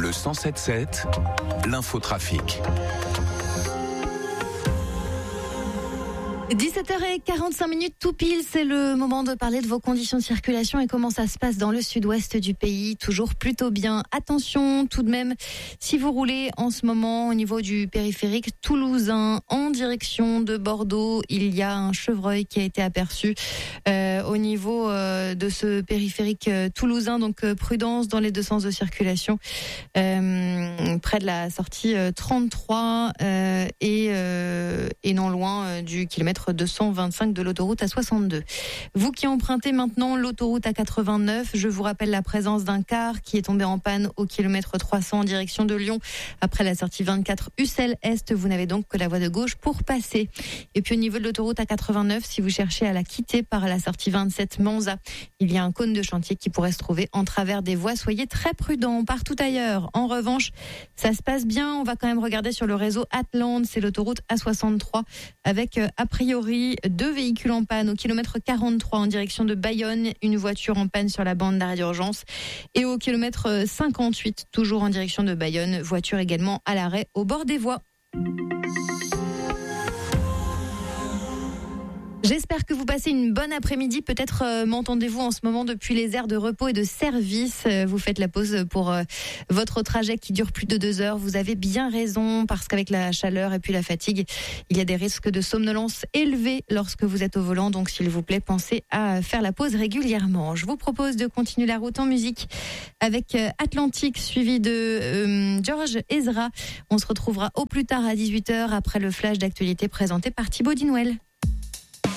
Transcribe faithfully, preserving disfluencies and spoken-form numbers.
Le cent sept sept, l'infotrafic. dix-sept heures quarante-cinq minutes tout pile, c'est le moment de parler de vos conditions de circulation et comment ça se passe dans le sud-ouest du pays. Toujours plutôt bien. Attention tout de même, si vous roulez en ce moment au niveau du périphérique toulousain en direction de Bordeaux, il y a un chevreuil qui a été aperçu euh, au niveau euh, de ce périphérique euh, toulousain. Donc euh, prudence dans les deux sens de circulation euh, près de la sortie euh, trente-trois euh, et, euh, et non loin euh, du kilomètre deux cent vingt-cinq de l'autoroute A soixante-deux. Vous qui empruntez maintenant l'autoroute A quatre-vingt-neuf, je vous rappelle la présence d'un car qui est tombé en panne au kilomètre trois cents en direction de Lyon après la sortie vingt-quatre Ussel Est. Vous n'avez donc que la voie de gauche pour passer. Et puis au niveau de l'autoroute A quatre-vingt-neuf, si vous cherchez à la quitter par la sortie vingt-sept Monza, il y a un cône de chantier qui pourrait se trouver en travers des voies. Soyez très prudents. Partout ailleurs, en revanche, ça se passe bien. On va quand même regarder sur le réseau Atland, c'est l'autoroute A soixante-trois avec euh, a priori deux véhicules en panne au kilomètre quarante-trois en direction de Bayonne, une voiture en panne sur la bande d'arrêt d'urgence et au kilomètre cinquante-huit toujours en direction de Bayonne, voiture également à l'arrêt au bord des voies. J'espère que vous passez une bonne après-midi. Peut-être euh, m'entendez-vous en ce moment depuis les aires de repos et de service. Euh, vous faites la pause pour euh, votre trajet qui dure plus de deux heures. Vous avez bien raison parce qu'avec la chaleur et puis la fatigue, il y a des risques de somnolence élevés lorsque vous êtes au volant. Donc s'il vous plaît, pensez à faire la pause régulièrement. Je vous propose de continuer la route en musique avec euh, Atlantique suivi de euh, George Ezra. On se retrouvera au plus tard à dix-huit heures après le flash d'actualité présenté par Thibaut Dinouel.